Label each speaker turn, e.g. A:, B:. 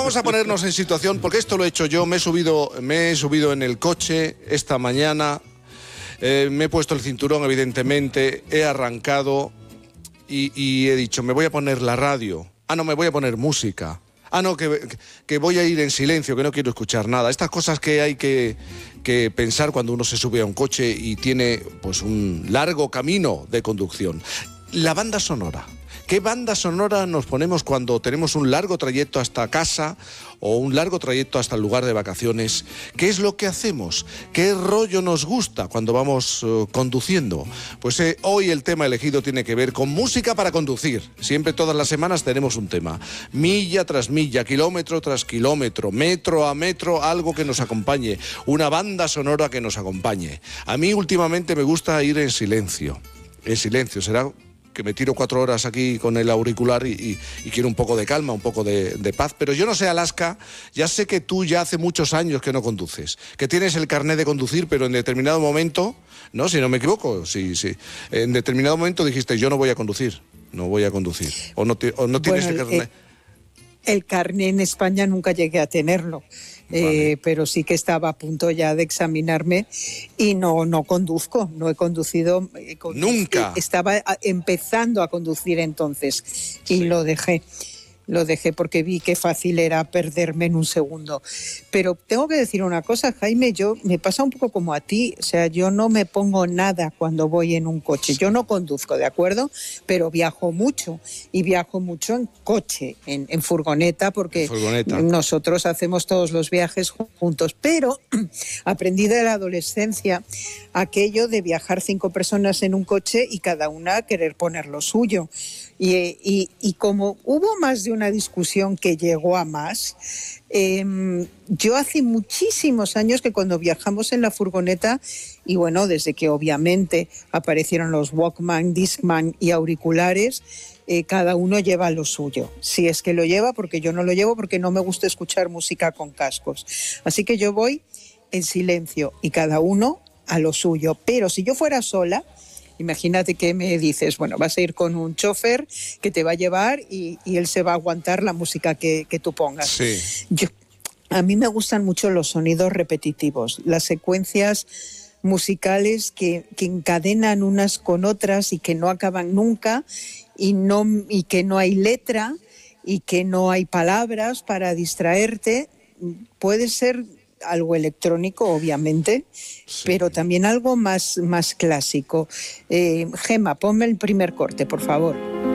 A: vamos a ponernos en situación, porque esto lo he hecho yo, me he subido en el coche esta mañana, me he puesto el cinturón, evidentemente, he arrancado y he dicho, me voy a poner la radio. No, me voy a poner música. No, que voy a ir en silencio, que no quiero escuchar nada. Estas cosas que hay que pensar cuando uno se sube a un coche y tiene pues un largo camino de conducción. La banda sonora. ¿Qué banda sonora nos ponemos cuando tenemos un largo trayecto hasta casa o un largo trayecto hasta el lugar de vacaciones? ¿Qué es lo que hacemos? ¿Qué rollo nos gusta cuando vamos conduciendo? Pues hoy el tema elegido tiene que ver con música para conducir. Siempre, todas las semanas tenemos un tema. Milla tras milla, kilómetro tras kilómetro, metro a metro, algo que nos acompañe. Una banda sonora que nos acompañe. A mí últimamente me gusta ir en silencio. En silencio, será que me tiro 4 horas aquí con el auricular y quiero un poco de calma, un poco de paz. Pero yo no sé, Alaska, ya sé que tú ya hace muchos años que no conduces, que tienes el carnet de conducir, pero en determinado momento, ¿no? Si no me equivoco, sí. En determinado momento dijiste, yo no voy a conducir, o no tienes el carnet.
B: El carnet en España nunca llegué a tenerlo. Vale. Pero sí que estaba a punto ya de examinarme y no conduzco, no he conducido.
A: ¿Nunca?
B: Estaba empezando a conducir entonces y sí. Lo dejé porque vi que fácil era perderme en un segundo. Pero tengo que decir una cosa, Jaime, me pasa un poco como a ti, o sea, yo no me pongo nada cuando voy en un coche. Yo no conduzco, ¿de acuerdo? Pero viajo mucho, y viajo mucho en coche, en furgoneta, porque nosotros hacemos todos los viajes juntos. Pero aprendí de la adolescencia aquello de viajar 5 personas en un coche y cada una querer poner lo suyo. Y como hubo más de una discusión que llegó a más, yo hace muchísimos años que cuando viajamos en la furgoneta, y bueno, desde que obviamente aparecieron los Walkman, Discman y auriculares, cada uno lleva lo suyo. Si es que lo lleva, porque yo no lo llevo, porque no me gusta escuchar música con cascos. Así que yo voy en silencio y cada uno a lo suyo. Pero si yo fuera sola, imagínate que me dices, bueno, vas a ir con un chofer que te va a llevar y él se va a aguantar la música que tú pongas.
A: Sí.
B: A mí me gustan mucho los sonidos repetitivos, las secuencias musicales que encadenan unas con otras y que no acaban nunca y que no hay letra y que no hay palabras para distraerte. Puede ser algo electrónico, obviamente, sí, pero también algo más clásico. Gemma, ponme el primer corte, por favor.